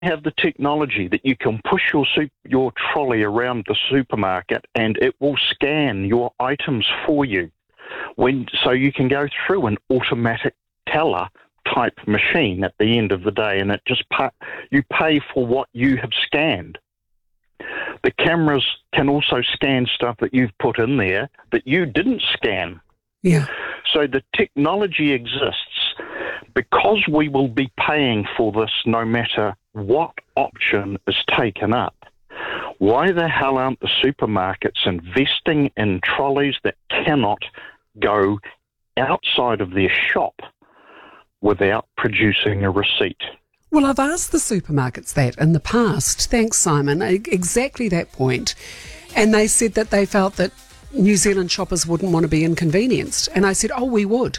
have the technology that you can push your trolley around the supermarket and it will scan your items for you. So you can go through an automatic teller type machine at the end of the day, and it just you pay for what you have scanned. The cameras can also scan stuff that you've put in there that you didn't scan. Yeah. So the technology exists because we will be paying for this no matter what option is taken up. Why the hell aren't the supermarkets investing in trolleys that cannot go outside of their shop without producing a receipt? Well, I've asked the supermarkets that in the past, thanks Simon, exactly that point. And they said that they felt that New Zealand shoppers wouldn't want to be inconvenienced. And I said, oh, we would.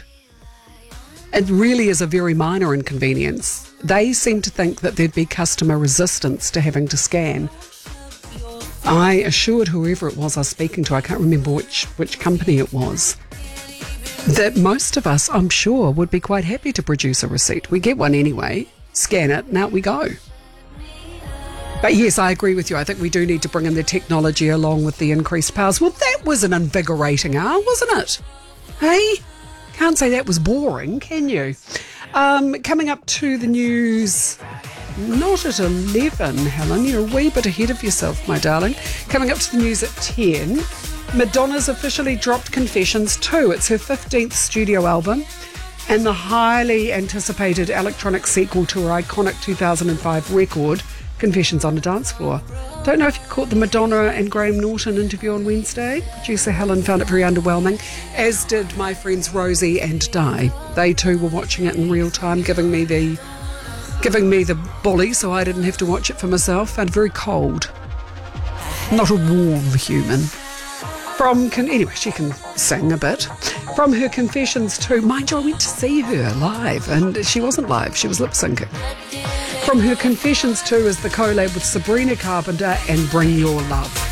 It really is a very minor inconvenience. They seem to think that there'd be customer resistance to having to scan. I assured whoever it was I was speaking to, I can't remember which company it was, that most of us, I'm sure, would be quite happy to produce a receipt. We get one anyway, scan it, and out we go. But yes, I agree with you. I think we do need to bring in the technology along with the increased powers. Well, that was an invigorating hour, wasn't it? Hey? Can't say that was boring, can you? Coming up to the news, not at 11, Helen. You're a wee bit ahead of yourself, my darling. Coming up to the news at 10, Madonna's officially dropped Confessions 2. It's her 15th studio album and the highly anticipated electronic sequel to her iconic 2005 record, Confessions on a Dance Floor. Don't know if you caught the Madonna and Graham Norton interview on Wednesday. Producer Helen found it very underwhelming, as did my friends Rosie and Di. They too were watching it in real time, giving me the bully so I didn't have to watch it for myself. Found it very cold. Not a warm human. Anyway, she can sing a bit. From her Confessions 2, mind you, I went to see her live, and she wasn't live, she was lip-syncing. From her Confessions 2 is the collab with Sabrina Carpenter and Bring Your Love.